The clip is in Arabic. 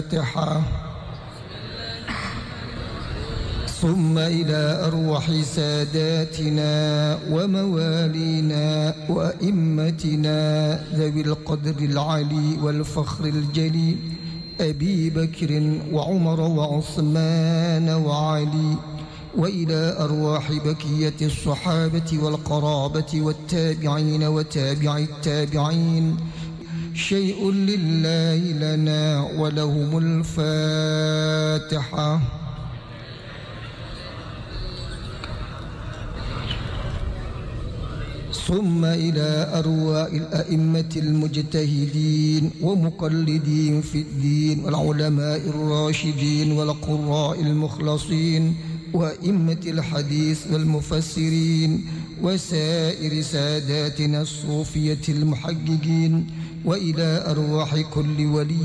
الفاتحة. ثم إلى أرواح ساداتنا وموالينا وأئمتنا ذوي القدر العلي والفخر الجليل، أبي بكر وعمر وعثمان وعلي، وإلى أرواح بقية الصحابة والقرابة والتابعين وتابع التابعين. شيء لله لنا ولهم الفاتحة. ثم إلى أرواح الأئمة المجتهدين ومقلدين في الدين والعلماء الراشدين والقراء المخلصين وأئمة الحديث والمفسرين وسائر ساداتنا الصوفية المحققين، وإلى أرواح كل ولي